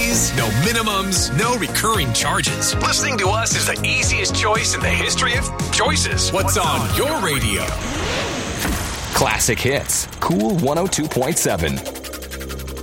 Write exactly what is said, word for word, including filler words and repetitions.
fees, no minimums, no recurring charges. Listening to us is the easiest choice in the history of choices. What's, What's on, on your radio? Classic Hits. Cool one oh two point seven.